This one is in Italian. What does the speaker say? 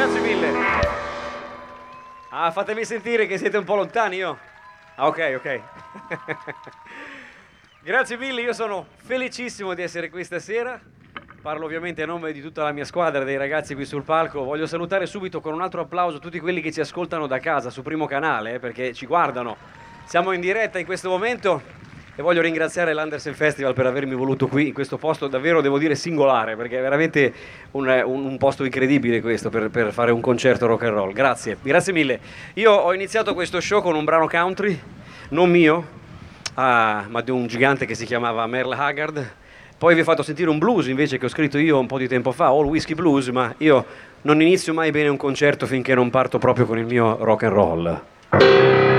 Grazie mille. Ah, fatemi sentire che siete un po' lontani io. Ah, ok. Grazie mille, io sono felicissimo di essere qui stasera. Parlo ovviamente a nome di tutta la mia squadra, dei ragazzi qui sul palco. Voglio salutare subito con un altro applauso tutti quelli che ci ascoltano da casa su Primo Canale, perché ci guardano. Siamo in diretta in questo momento e voglio ringraziare l'Andersen Festival per avermi voluto qui in questo posto davvero, devo dire, singolare, perché è veramente un posto incredibile questo per fare un concerto rock and roll. Grazie mille. Io ho iniziato questo show con un brano country, non mio, ma di un gigante che si chiamava Merle Haggard. Poi vi ho fatto sentire un blues invece che ho scritto io un po' di tempo fa, All Whiskey Blues, ma io non inizio mai bene un concerto finché non parto proprio con il mio rock and roll.